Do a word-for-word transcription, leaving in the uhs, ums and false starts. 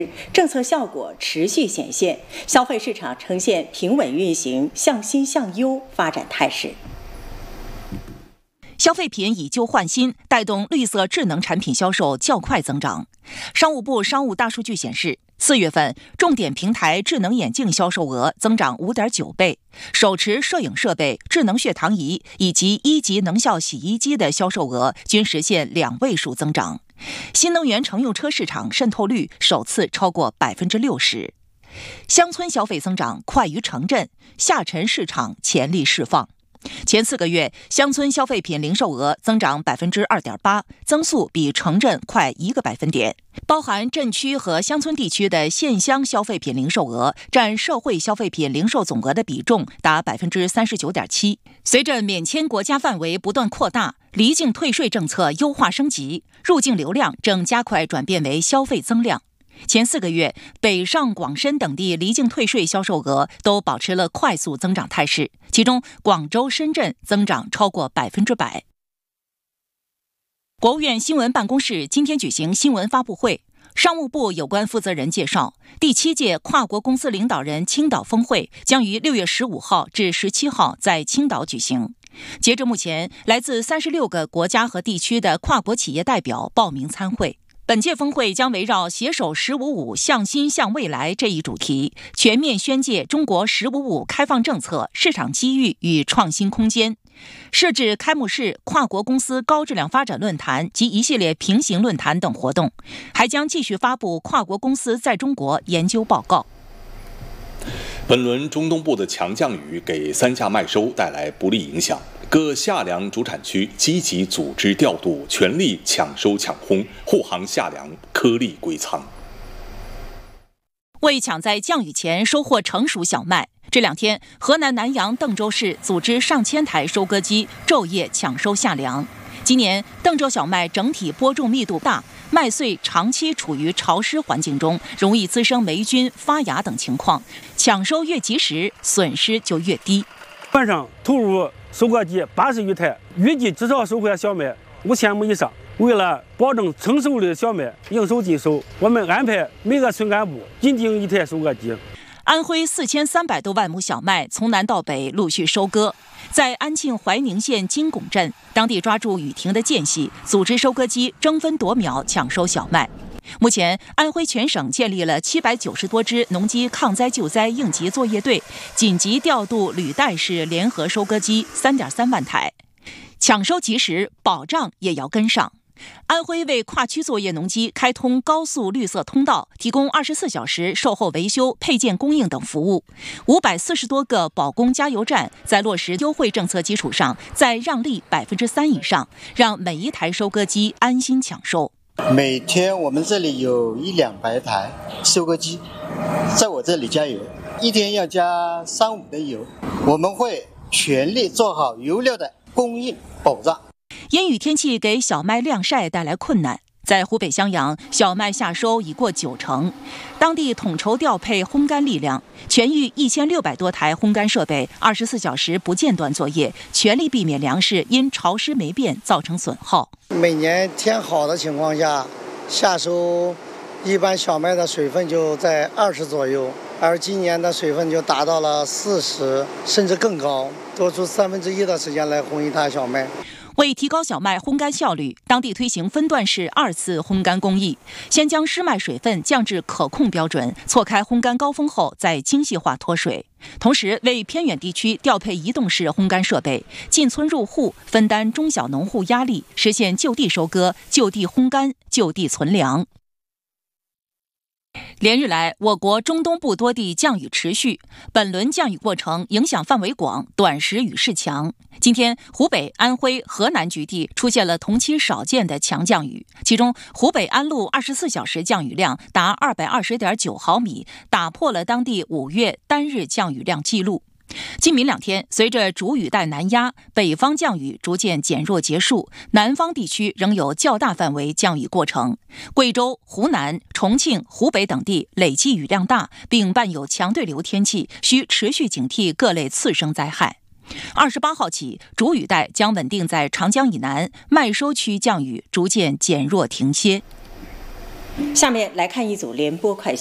政策效果持续显现，消费市场呈现平稳运行、向新向优发展态势。 消费品以旧换新，带动绿色智能产品销售较快增长。商务部商务大数据显示，四月份重点平台智能眼镜销售额增长 五点九倍，手持摄影设备、智能血糖仪以及一级能效洗衣机的销售额均实现两位数增长。新能源乘用车市场渗透率首次超过 百分之六十。乡村消费增长快于城镇，下沉市场潜力释放。前四个月，乡村消费品零售额增长 百分之二点八， 增速比城镇快一个百分点。包含镇区和乡村地区的县乡消费品零售额占社会消费品零售总额的比重达 百分之三十九点七。随着免签国家范围不断扩大，离境退税政策优化升级，入境流量正加快转变为消费增量。前四个月，北上广深等地离境退税销售额都保持了快速增长态势，其中广州、深圳增长超过百分之百。国务院新闻办公室今天举行新闻发布会，商务部有关负责人介绍，第七届跨国公司领导人青岛峰会将于六月十五号至十七号在青岛举行。截至目前，来自三十六个国家和地区的跨国企业代表报名参会。本届峰会将围绕携手“十五五”向新向未来这一主题，全面宣介中国“十五五”开放政策、市场机遇与创新空间，设置开幕式、跨国公司高质量发展论坛及一系列平行论坛等活动，还将继续发布跨国公司在中国研究报告。 本轮中东部的强降雨给三价麦收带来不利影响，各夏粮主产区积极组织调度，全力抢收抢烘，护航夏粮颗粒归仓。 为抢在降雨前收获成熟小麦，这两天河南南阳邓州市组织上千台收割机昼夜抢收夏粮。今年邓州小麦整体播种密度大，麦穗长期处于潮湿环境中，容易滋生霉菌、发芽等情况，抢收越及时，损失就越低。 晚上投入收割机八十余台，预计至少收获小麦五千亩以上。为了保证成熟的小麦应收尽收，我们安排每个村干部紧盯一台收割机。 安徽四千三百多万亩小麦从南到北陆续收割，在安庆怀宁县金拱镇，当地抓住雨停的间隙，组织收割机争分夺秒抢收小麦。目前，安徽全省建立了七百九十多支农机抗灾救灾应急作业队，紧急调度履带式联合收割机三点三万台，抢收及时，保障也要跟上。安徽为跨区作业农机开通高速绿色通道，提供二十四小时售后维修、配件供应等服务。五百四十多个保供加油站在落实优惠政策基础上，再让利百分之三以上，让每一台收割机安心抢收。 每天我们这里有一两百台收割机在我这里加油，一天要加三五的油。我们会全力做好油料的供应保障。 阴雨天气给小麦晾晒带来困难，在湖北襄阳，小麦夏收已过九成，当地统筹调配烘干力量，全域一千六百多台烘干设备，二十四小时不间断作业，全力避免粮食因潮湿霉变造成损耗。 每年天好的情况下，夏收一般小麦的水分就在二十左右，而今年的水分就达到了四十，甚至更高，多出三分之一的时间来烘一台小麦。 为提高小麦烘干效率，当地推行分段式二次烘干工艺，先将湿麦水分降至可控标准，错开烘干高峰后再精细化脱水。同时，为偏远地区调配移动式烘干设备，进村入户，分担中小农户压力，实现就地收割、就地烘干、就地存粮。连日来，我国中东部多地降雨持续，本轮降雨过程影响范围广，短时雨势强。今天，湖北、安徽、河南局地出现了同期少见的强降雨，其中湖北安陆二十四小时降雨量达二百二十点九毫米，打破了当地五月单日降雨量纪录。今明两天，随着主雨带南压，北方降雨逐渐减弱结束，南方地区仍有较大范围降雨过程。贵州、湖南、重庆、湖北等地累计雨量大，并伴有强对流天气，需持续警惕各类次生灾害。二十八号起，主雨带将稳定在长江以南，麦收区降雨逐渐减弱停歇。 下面来看一组联播快讯。